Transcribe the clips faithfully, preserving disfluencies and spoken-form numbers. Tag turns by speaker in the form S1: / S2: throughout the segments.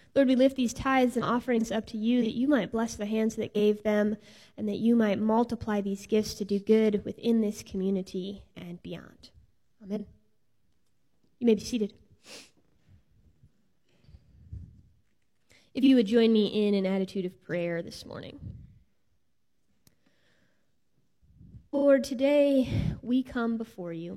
S1: Lord, we lift these tithes and offerings up to you that you might bless the hands that gave them and that you might multiply these gifts to do good within this community and beyond. Amen. You may be seated. If you would join me in an attitude of prayer this morning. Lord, today we come before you.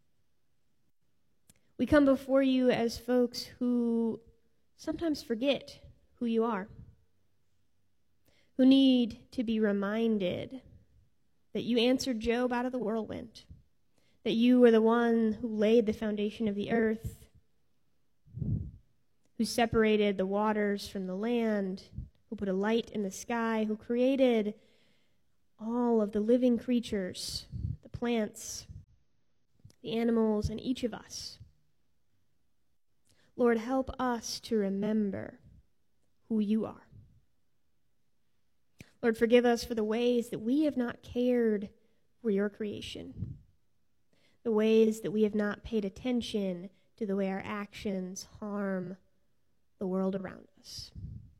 S1: We come before you as folks who sometimes forget who you are, who need to be reminded that you answered Job out of the whirlwind, that you were the one who laid the foundation of the earth, who separated the waters from the land, who put a light in the sky, who created all of the living creatures, the plants, the animals, and each of us. Lord, help us to remember who you are. Lord, forgive us for the ways that we have not cared for your creation, the ways that we have not paid attention to the way our actions harm the world around us.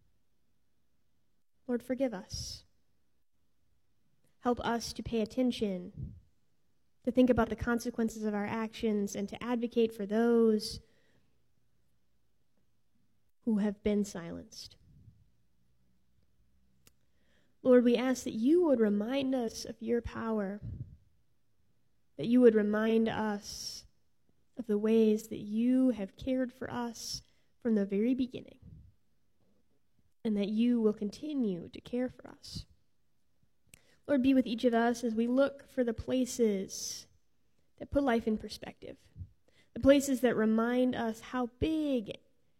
S1: Lord, forgive us. Help us to pay attention, to think about the consequences of our actions, and to advocate for those who have been silenced. Lord, we ask that you would remind us of your power, that you would remind us of the ways that you have cared for us from the very beginning, and that you will continue to care for us. Lord, be with each of us as we look for the places that put life in perspective, the places that remind us how big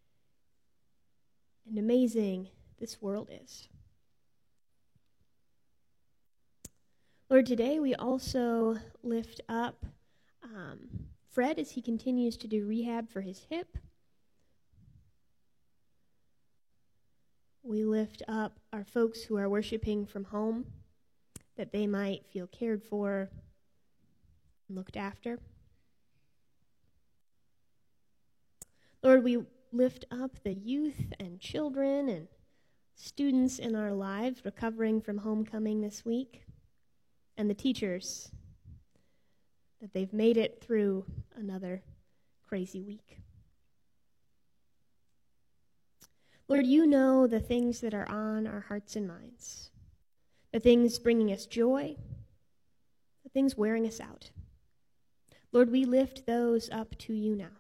S1: and amazing this world is. Lord, today we also lift up um, Fred as he continues to do rehab for his hip. We lift up our folks who are worshiping from home, that they might feel cared for and looked after. Lord, we lift up the youth and children and students in our lives recovering from homecoming this week, and the teachers, that they've made it through another crazy week. Lord, you know the things that are on our hearts and minds, the things bringing us joy, the things wearing us out. Lord, we lift those up to you now.